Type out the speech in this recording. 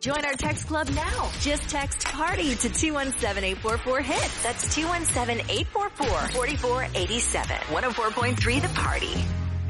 Join our text club now. Just text PARTY to 217-844-HIT. That's 217-844-4487. 104.3 The Party.